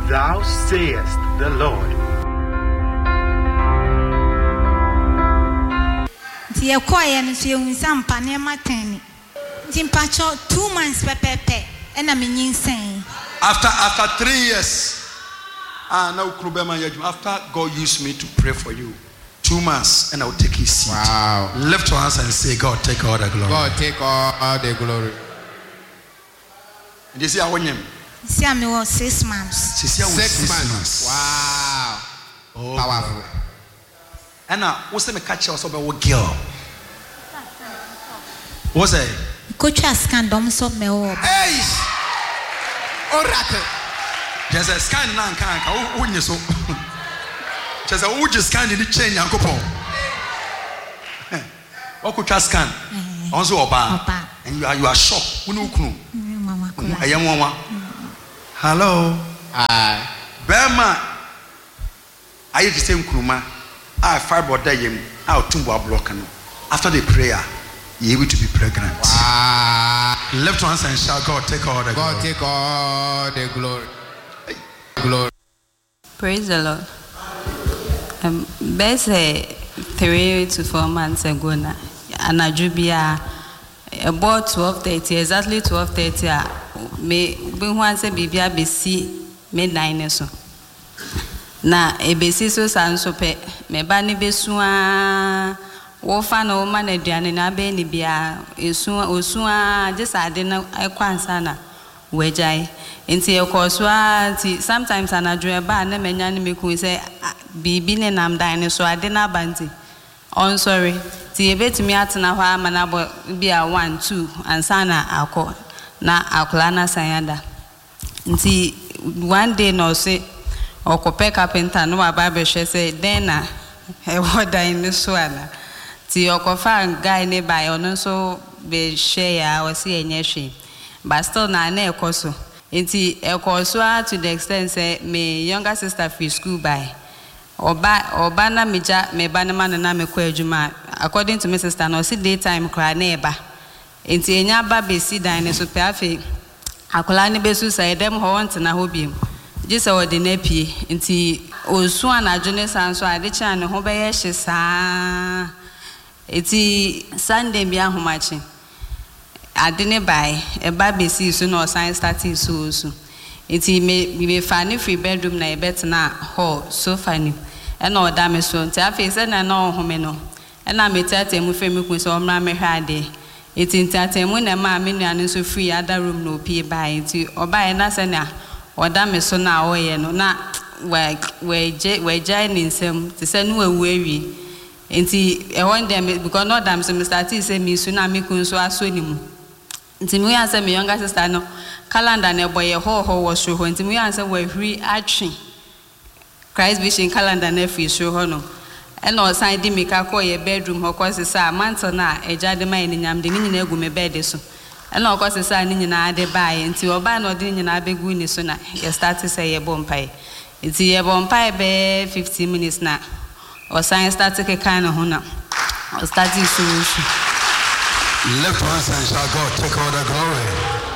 Thou sayest the Lord. Dear choir and feeling some panema ten. Timpacho 2 months pepe, and I'm insane. After 3 years, now after God used me to pray for you, 2 months, and I'll take his seat. Wow. Lift your hands and say, God, take all the glory. God, take all the glory. Did you see our name? See, I was 6 months. 6 months. Wow. Oh, powerful. And now, what's the catch us about what girl? What's that? Coach has can doms of me. Hey! Oracle. There's a scan now, can't you so? There's a wood scan in the chain, Uncle Paul. What could you scan? Also, Oba. And you are shocked. I am one. Hello. Berma. I the same Kruma. I fiber day out to block. After the prayer, you able to be pregnant. Left hands and shout, God, take all the glory. God, take all the glory. Glory. Praise the Lord. Best 3 to 4 months ago, and Jubia about 12:30, exactly 12:30. Me once a baby BC midnight so. Na a besi so sansope me bani besua wofa na o man aduane na be ni bia osua just ade na ekwansa na wejai nti ekosua nti sometimes anadwo ba na menya ne meku say bibi ne nam dan ne so ade na banti on sorry ti ebetumi atena hɔ ama na bo bia 1 2 ansa na akɔ na akola na sanyada nti one day no say okope carpenter no aba be hwe say den na e wodan ne so ala ti okofa guy ne by ono so be share ya o si enye hwe but still na ekoso nti ekoso to the extent say me younger sister free school by oba na meja me ba na man na me kwa adwuma according to my sister no si daytime kra na eba nti enya ba be si dan ne so pe afi akola ne be su say dem ho want na ho biem jisa wodi na pie nti osu anadwo ne sanso ade cha ne ho be ye hye saa eti Sunday bi ahomachi ade ne bai eba be si so no science starting so eti me fa ne free bedroom na e betna hall sofa ni e na oda me so nti afi se na na ohome no e na me tete mu fe me ku so omra me hwa ade eti tete mu na ma me nuane so free other room no pie bai eti oba e na se na oda me so na oye no na we jai ni nsem ti se nu ewu ewi enti e won dem because no dam so me start say me su na me ku so aso ni mu enti me yan say me younger sister no calendar na boy ho was show enti me yan say we hwi atwe Christ Vision calendar na free show ho no e na osan di me ka call your bedroom ho kwase sa mantle na eja de mai ni nyam de ni nyina egu me bed so e na kwase sa ni nyina ade bae enti oba na odi nyina abegu ni so na ye start say ye bompai enti ye bompai be 15 minutes na osan start ke kan ho na o start so left hands and shout, God, take all the glory.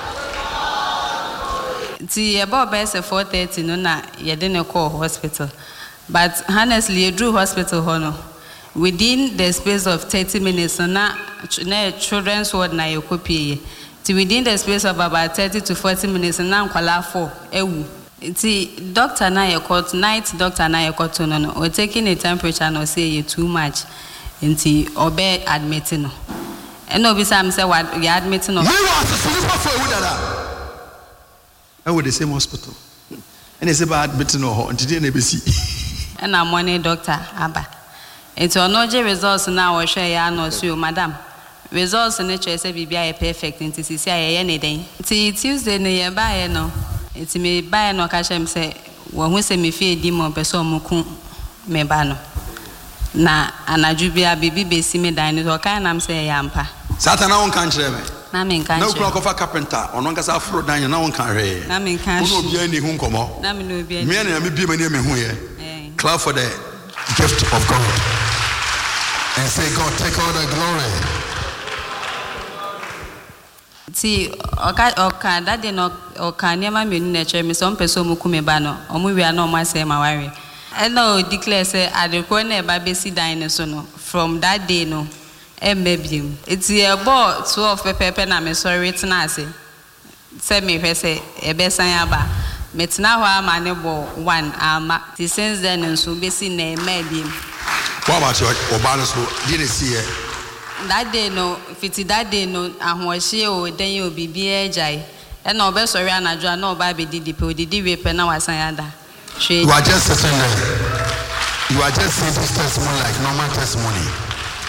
Ti about best 4:30 no na ye didn't call hospital, but honestly you drew hospital hono within the space of 30 minutes na children's ward na you copy ti within the space of about 30 to 40 minutes na nkwala 4 ewu ti doctor na ye called night doctor na ye called no o taking a temperature no say you too much nti obe admit no and no be sam say what you admit no you are for who I would the same hospital. And they say about admitting no until they never see. And I'm one doctor, Abba. It's on no results now or share ya no so madam. Results in nature say be perfect into see any day. Tuesday near buy no. It's me buy no cash him say when we say me fear demon person muku me bano. Na anajubia bibi be see me dine or kind am say yampa. Satan on country. Na me nkan no clock of a carpenter on nkasa afro dan na won kan re na me nkan no bia ni hu nkomo na me no bia me na me bia me hu ye clap for the gift of God and say, God, take all the glory. See, okay, that day no, okay, never me nature. Me some person mu kumebano. Omu we are no more say my worry. I know declare say at the corner baby si dinosaur no. From that day no, maybe it's about 12 pepe na me sorry tenase. Say me say e be sanyaba. Metna ho amane bo 1 ama. Since then nso be si na maybe. What about your Obama so didn't see here? That day no, fiti that day no, ahwahye o den yo bibia ejai. E na obe sorry anadwo na oba be didi pe odidi we pe na wasan yada. You are just sitting there. You are just saying this testimony like normal testimony.